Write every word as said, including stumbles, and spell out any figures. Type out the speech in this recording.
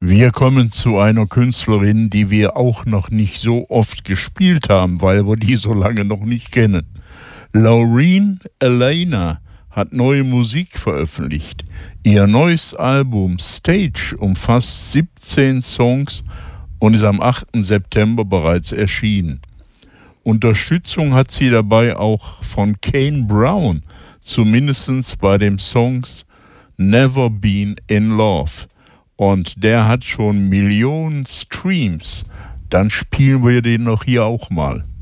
Wir kommen zu einer Künstlerin, die wir auch noch nicht so oft gespielt haben, weil wir die so lange noch nicht kennen. Laureen Alaina hat neue Musik veröffentlicht. Ihr neues Album Stage umfasst siebzehn Songs und ist am achten September bereits erschienen. Unterstützung hat sie dabei auch von Kane Brown, zumindest bei dem Song Never Been in Love. Und der hat schon Millionen Streams. Dann spielen wir den noch hier auch mal.